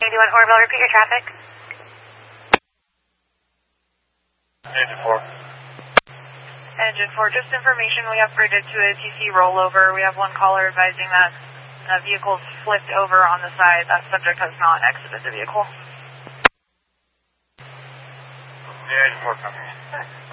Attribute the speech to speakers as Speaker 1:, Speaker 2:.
Speaker 1: 81 Orville, repeat your traffic.
Speaker 2: Engine 4.
Speaker 3: Engine 4, just information, we upgraded to a TC rollover. We have one caller advising that the vehicle's flipped over on the side. That subject has not exited the vehicle.
Speaker 2: Yeah, Engine 4 coming in.